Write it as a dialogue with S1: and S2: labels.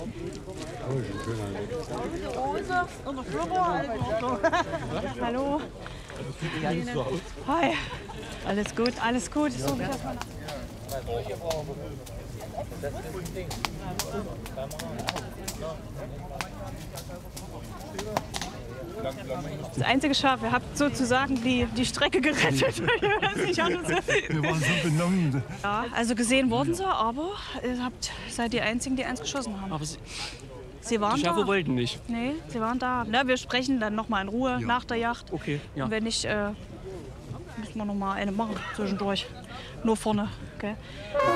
S1: Hallo. Hi. Alles gut, alles gut. So, das einzige Schaf, ihr habt sozusagen die Strecke gerettet.
S2: Wir waren so benommen.
S1: Ja, also gesehen wurden sie, aber ihr seid die Einzigen, die eins geschossen haben.
S3: Aber
S1: Sie waren
S3: die
S1: da.
S3: Schafe wollten nicht.
S1: Nee, sie waren da. Na, wir sprechen dann noch mal in Ruhe nach der Jagd.
S3: Okay, ja.
S1: Und wenn nicht, müssen wir noch mal eine machen zwischendurch. Nur vorne, gell?